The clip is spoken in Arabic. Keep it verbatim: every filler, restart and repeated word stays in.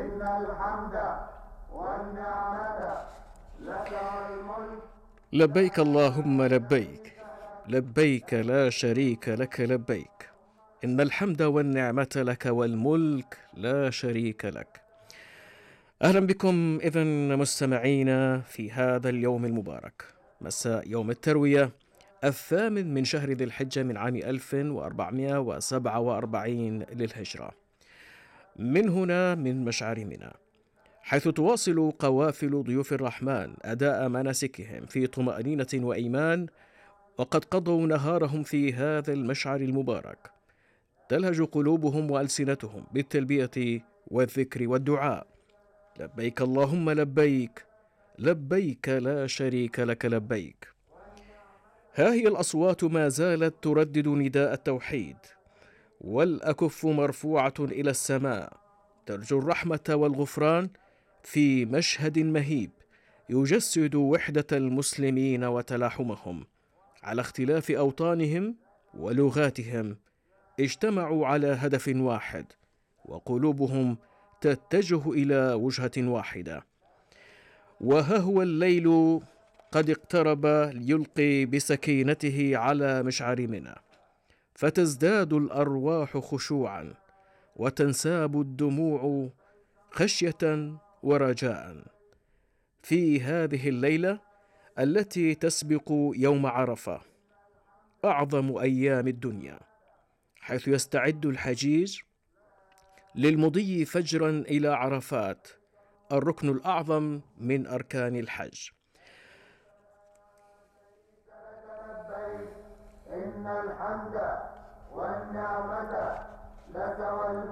إن الحمد والنعمة لك والملك. لبيك اللهم لبيك، لبيك لا شريك لك لبيك، إن الحمد والنعمة لك والملك لا شريك لك. أهلا بكم إذن مستمعينا في هذا اليوم المبارك، مساء يوم التروية الثامن من شهر ذي الحجة من عام ألف وأربعمائة وسبعة وأربعين للهجرة، من هنا من مشعر منى، حيث تواصل قوافل ضيوف الرحمن أداء مناسكهم في طمأنينة وإيمان، وقد قضوا نهارهم في هذا المشعر المبارك، تلهج قلوبهم وألسنتهم بالتلبية والذكر والدعاء. لبيك اللهم لبيك، لبيك لا شريك لك لبيك. ها هي الأصوات ما زالت تردد نداء التوحيد، والأكف مرفوعة إلى السماء ترجو الرحمة والغفران في مشهد مهيب يجسد وحدة المسلمين وتلاحمهم على اختلاف أوطانهم ولغاتهم. اجتمعوا على هدف واحد وقلوبهم تتجه إلى وجهة واحدة. وها هو الليل قد اقترب ليلقي بسكينته على مشعر منى، فتزداد الأرواح خشوعا وتنساب الدموع خشية ورجاء في هذه الليلة التي تسبق يوم عرفة، أعظم أيام الدنيا، حيث يستعد الحجيج للمضي فجرا إلى عرفات، الركن الأعظم من أركان الحج. إن الحمد والنعمة لك والملك.